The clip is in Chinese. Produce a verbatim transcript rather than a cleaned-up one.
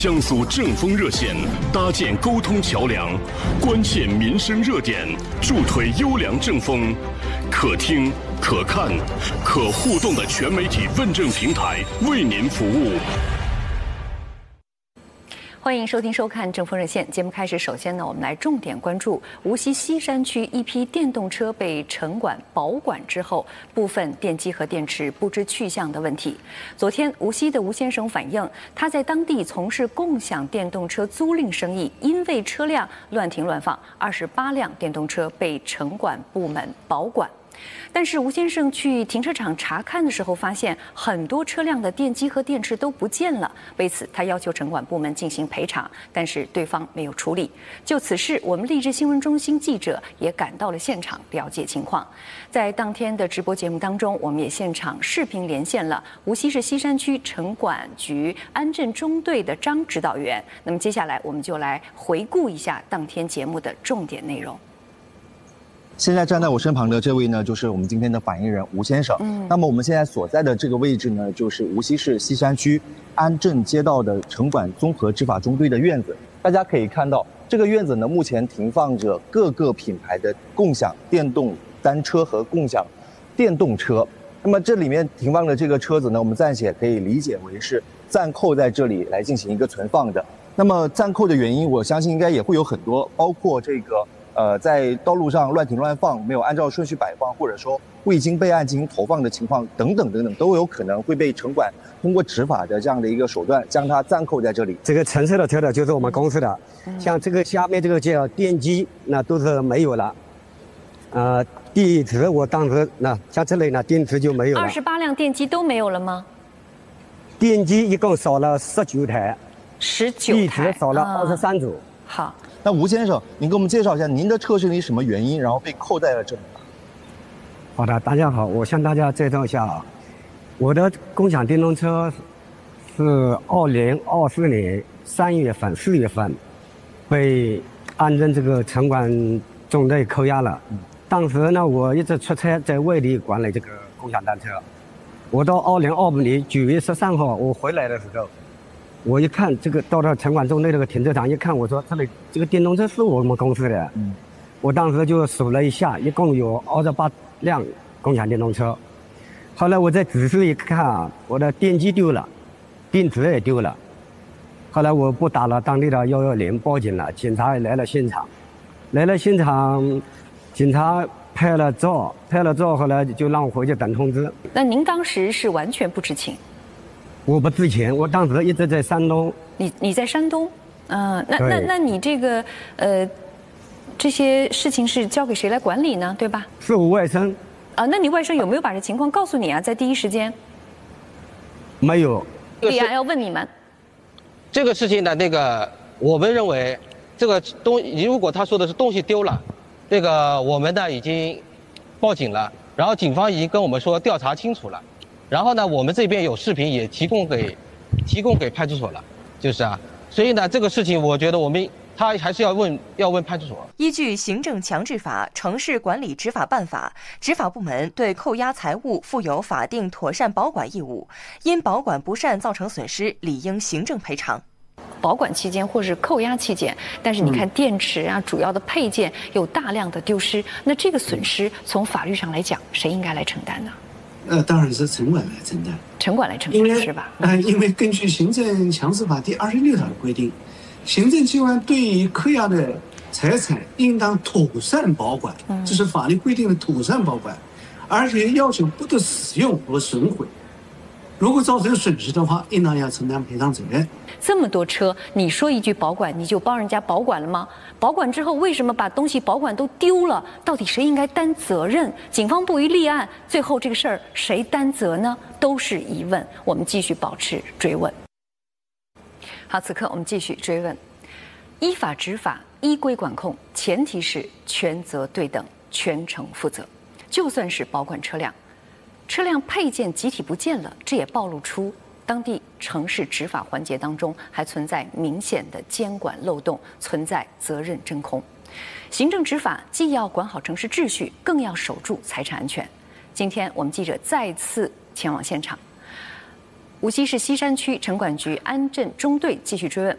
江苏正风热线搭建沟通桥梁，关切民生热点，助推优良正风，可听、可看、可互动的全媒体问政平台，为您服务。 欢迎收听收看正风热线节目开始。首先呢，我们来重点关注无锡西山区一批电动车被城管保管之后，部分电机和电池不知去向的问题。昨天，无锡的吴先生反映，他在当地从事共享电动车租赁生意，因为车辆乱停乱放，二十八辆电动车被城管部门保管。但是吴先生去停车场查看的时候，发现很多车辆的电机和电池都不见了。为此，他要求城管部门进行赔偿，但是对方没有处理。就此事，我们励志新闻中心记者也赶到了现场了解情况。在当天的直播节目当中，我们也现场视频连线了无锡市西山区城管局安镇中队的张指导员。那么接下来我们就来回顾一下当天节目的重点内容。 现在站在我身旁的这位呢，就是我们今天的反映人吴先生。嗯，那么我们现在所在的这个位置呢，就是无锡市西山区安镇街道的城管综合执法中队的院子。大家可以看到，这个院子呢，目前停放着各个品牌的共享电动单车和共享电动车。那么这里面停放的这个车子呢，我们暂且可以理解为是暂扣在这里来进行一个存放的。那么暂扣的原因，我相信应该也会有很多，包括这个。呃，在道路上乱停乱放，没有按照顺序摆放，或者说未经备案进行投放的情况等等等等，都有可能会被城管通过执法的这样的一个手段将它暂扣在这里。 这个橙色的车的就是我们公司的，嗯、像这个下面这个叫电机，那都是没有了。呃，电池我当时那像这里呢，电池就没有了。 二十八辆电机都没有了吗？ 电机一共少了十九台， 十九台， 电池少了二十三组。 嗯、好。 那吴先生，您给我们介绍一下您的车是因为什么原因，然后被扣在了这里？ 好的，大家好，我向大家介绍一下啊，我的共享电动车是二零二四年三月份、四月份被安镇这个城管中队扣押了。当时呢，我一直出差在外地管理这个共享单车。我到二零二五年九月十三号我回来的时候。我一看这个到了城管中队这个停车场，一看我说这里这个电动车是我们公司的，嗯，我当时就数了一下，一共有二十八辆共享电动车。后来我再仔细一看啊，我的电机丢了，电池也丢了。后来我拨打了当地的幺幺零报警了，警察也来了现场，来了现场，警察拍了照，拍了照，后来就让我回去等通知。 那您当时是完全不知情？ 我不知情，我当时一直在山东。 你你在山东，嗯、呃，那那那你这个呃，这些事情是交给谁来管理呢？对吧？ 是我外甥。 啊、呃，那你外甥有没有把这情况告诉你啊？在第一时间？ 没有。 立案要问你们。 这个事情的那个，我们认为，这个东如果他说的是东西丢了，这个我们呢已经报警了，然后警方已经跟我们说调查清楚了。然后呢，我们这边有视频也提供给，提供给派出所了，就是啊，所以呢，这个事情我觉得我们他还是要问要问派出所。 依据《行政强制法》《城市管理执法办法》，执法部门对扣押财物负有法定妥善保管义务，因保管不善造成损失，理应行政赔偿。 保管期间或是扣押期间，但是你看电池啊，嗯、主要的配件有大量的丢失，那这个损失从法律上来讲，谁应该来承担呢？ 呃，当然是城管来承担， 城管来承担是吧？ 呃，因为根据《行政强制法》第二十六条的规定，行政机关对于扣押的财产应当妥善保管，嗯、这是法律规定的妥善保管，而且要求不得使用和损毁。如果造成损失的话，应当要承担赔偿责任。 这么多车，你说一句保管，你就帮人家保管了吗？保管之后，为什么把东西保管都丢了？到底谁应该担责任？警方不予立案，最后这个事儿谁担责呢？都是疑问。我们继续保持追问。好，此刻我们继续追问：依法执法，依规管控，前提是权责对等，全程负责。就算是保管车辆。车辆配件集体不见了，这也暴露出当地城市执法环节当中还存在明显的监管漏洞，存在责任真空。行政执法既要管好城市秩序，更要守住财产安全。今天我们记者再次前往现场，无锡市西山区城管局安镇中队继续追问